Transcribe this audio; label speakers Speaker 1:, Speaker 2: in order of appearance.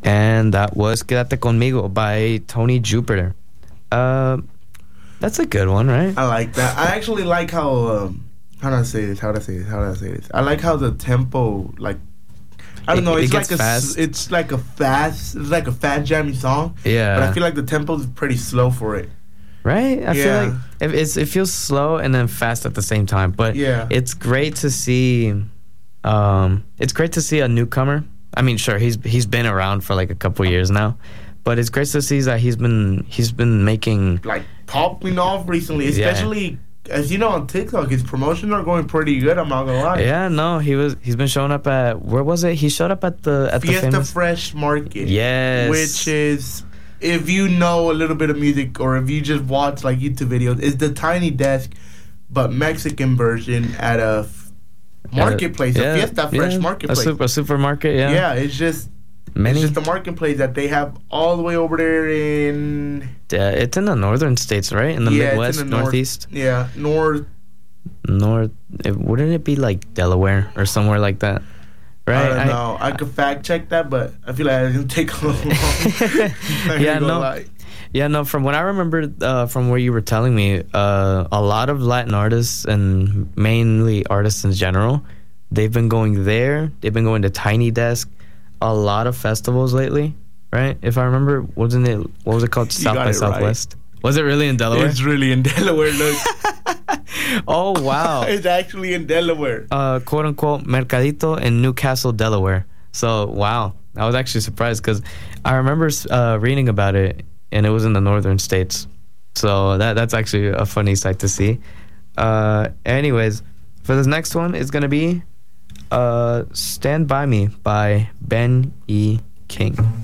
Speaker 1: And that was Quédate Conmigo by Tony Jupiter. That's a good one, right?
Speaker 2: I like that. I actually like how how do I say this? I like how the tempo, like, I don't know. It's like
Speaker 1: fast.
Speaker 2: It's like a fast jamming song.
Speaker 1: Yeah.
Speaker 2: But I feel like the tempo is pretty slow for it.
Speaker 1: Right? I feel like it feels slow and then fast at the same time. But it's great to see. It's great to see a newcomer. I mean, sure, he's been around for like a couple years now, but it's great to see that he's been making,
Speaker 2: like, popping off recently, especially as you know, on TikTok. His promotions are going pretty good. I'm not gonna lie.
Speaker 1: Yeah, no, he's been showing up at, where was it? He showed up at the
Speaker 2: Fiesta
Speaker 1: famous
Speaker 2: Fresh Market.
Speaker 1: Yes,
Speaker 2: which is, if you know a little bit of music or if you just watch like YouTube videos, it's the Tiny Desk but Mexican version at a marketplace, a Fiesta Fresh marketplace,
Speaker 1: a supermarket.
Speaker 2: Yeah, it's just a marketplace that they have all the way over there in.
Speaker 1: Yeah, it's in the northern states, right? In the Midwest, Northeast.
Speaker 2: North.
Speaker 1: Wouldn't it be like Delaware or somewhere like that? Right?
Speaker 2: I don't know. I could fact check that, but I feel like it's gonna take a little long.
Speaker 1: Yeah, no. From what I remember, from where you were telling me, a lot of Latin artists and mainly artists in general, they've been going there. They've been going to Tiny Desk, a lot of festivals lately, right? If I remember, what was it called? South by Southwest. Right. Was it really in Delaware?
Speaker 2: It's really in Delaware. Look.
Speaker 1: Oh wow!
Speaker 2: It's actually in Delaware.
Speaker 1: Quote unquote Mercadito in Newcastle, Delaware. So wow, I was actually surprised because I remember reading about it. And it was in the northern states. So that's actually a funny sight to see. Anyways, for this next one, it's going to be Stand By Me by Ben E. King.